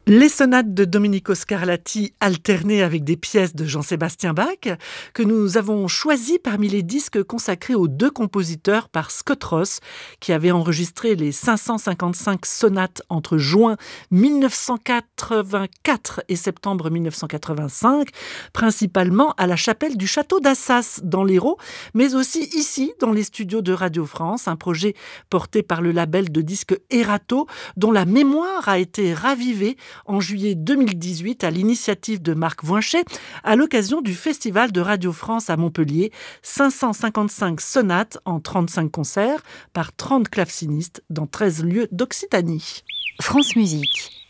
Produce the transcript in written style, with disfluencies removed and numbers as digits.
Les sonates de Domenico Scarlatti alternées avec des pièces de Jean-Sébastien Bach que nous avons choisies parmi les disques consacrés aux deux compositeurs par Scott Ross qui avait enregistré les 555 sonates entre juin 1984 et septembre 1985, principalement à la chapelle du château d'Assas dans l'Hérault, mais aussi ici dans les studios de Radio France, un projet porté par le label de disques Erato dont la mémoire a été ravivée en juillet 2018 à l'initiative de Marc Voinchet à l'occasion du Festival de Radio France à Montpellier. 555 sonates en 35 concerts par 30 clavecinistes dans 13 lieux d'Occitanie. France Musique.